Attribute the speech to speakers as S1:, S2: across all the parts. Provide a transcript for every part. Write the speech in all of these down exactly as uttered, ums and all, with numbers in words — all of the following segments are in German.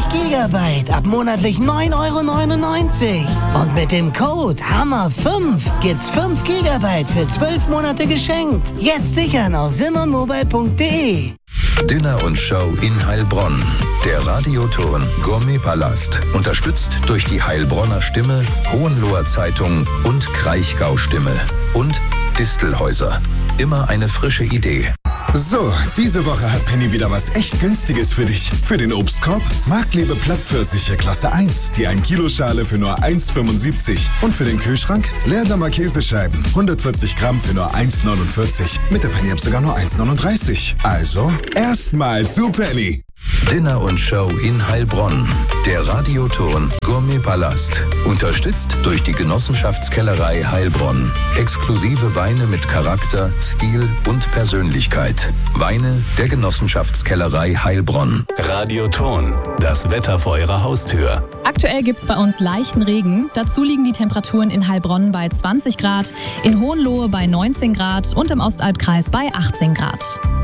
S1: Gigabyte ab monatlich neun Euro neunundneunzig. Und mit dem Code Hammer fünf gibt's fünf Gigabyte für zwölf Monate geschenkt. Jetzt sichern auf simmermobile punkt de.
S2: Dinner und Show in Heilbronn. Der Radioton Gourmetpalast. Unterstützt durch die Heilbronner Stimme, Hohenloher Zeitung und Kraichgau Stimme. Und Distelhäuser. Immer eine frische Idee.
S3: So, diese Woche hat Penny wieder was echt Günstiges für dich. Für den Obstkorb Marktliebe Plattpfirsiche Klasse eins, die ein Kilo Schale für nur eins fünfundsiebzig. Und für den Kühlschrank Leerdammer Käsescheiben, hundertvierzig Gramm für nur eins neunundvierzig. Mit der Penny-App sogar nur eins neununddreißig. Also, erstmal zu Penny.
S2: Dinner und Show in Heilbronn. Der Radioton Gourmetpalast. Unterstützt durch die Genossenschaftskellerei Heilbronn. Exklusive Weine mit Charakter, Stil und Persönlichkeit. Weine der Genossenschaftskellerei Heilbronn.
S4: Radioton. Das Wetter vor Ihrer Haustür.
S5: Aktuell gibt's bei uns leichten Regen. Dazu liegen die Temperaturen in Heilbronn bei zwanzig Grad, in Hohenlohe bei neunzehn Grad und im Ostalbkreis bei achtzehn Grad.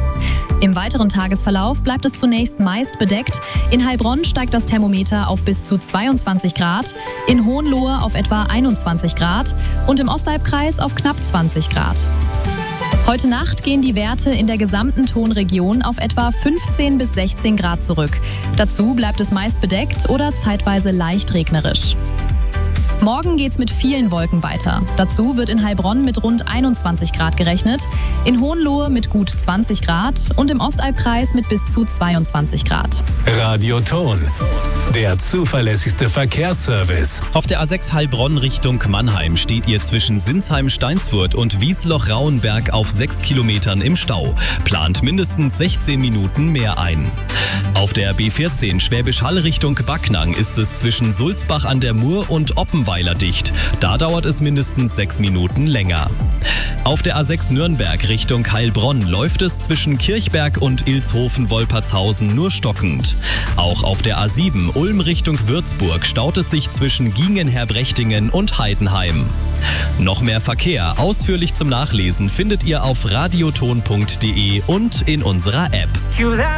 S5: Im weiteren Tagesverlauf bleibt es zunächst meist bedeckt. In Heilbronn steigt das Thermometer auf bis zu zweiundzwanzig Grad, in Hohenlohe auf etwa einundzwanzig Grad und im Ostalbkreis auf knapp zwanzig Grad. Heute Nacht gehen die Werte in der gesamten Tonregion auf etwa fünfzehn bis sechzehn Grad zurück. Dazu bleibt es meist bedeckt oder zeitweise leicht regnerisch. Morgen geht's mit vielen Wolken weiter. Dazu wird in Heilbronn mit rund einundzwanzig Grad gerechnet, in Hohenlohe mit gut zwanzig Grad und im Ostalbkreis mit bis zu zweiundzwanzig Grad.
S4: Radioton. Der zuverlässigste Verkehrsservice.
S6: Auf der A sechs Heilbronn Richtung Mannheim steht ihr zwischen Sinsheim-Steinsfurt und Wiesloch-Rauenberg auf sechs Kilometern im Stau. Plant mindestens sechzehn Minuten mehr ein. Auf der B vierzehn Schwäbisch Hall Richtung Backnang ist es zwischen Sulzbach an der Mur und Oppenweiler dicht. Da dauert es mindestens sechs Minuten länger. Auf der A sechs Nürnberg Richtung Heilbronn läuft es zwischen Kirchberg und Ilshofen-Wolpertshausen nur stockend. Auch auf der A sieben Ulm Richtung Würzburg staut es sich zwischen Giengen-Herbrechtingen und Heidenheim. Noch mehr Verkehr ausführlich zum Nachlesen findet ihr auf radioton punkt de und in unserer App.